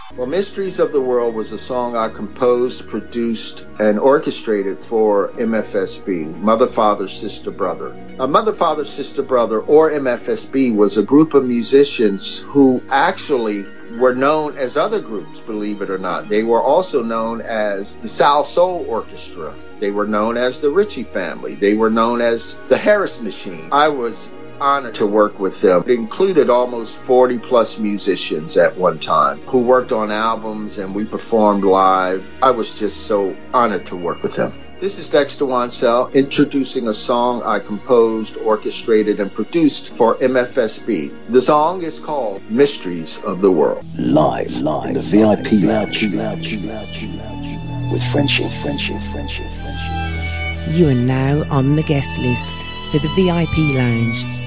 Well, Mysteries of the World was a song I composed, produced, and orchestrated for MFSB, Mother, Father, Sister, Brother. Mother, Father, Sister, Brother, or MFSB, was a group of musicians who actually were known as other groups, believe it or not. They were also known as the Sal Soul Orchestra. They were known as the Ritchie Family. They were known as the Harris Machine. I was honored to work with them. It included almost 40 plus musicians at one time who worked on albums, and we performed live. I was just so honored to work with them. This is Dexter Wansell introducing a song I composed, orchestrated, and produced for MFSB. The song is called Mysteries of the World. Live in the VIP lounge with Frenchie. You are now on the guest list for the VIP Lounge.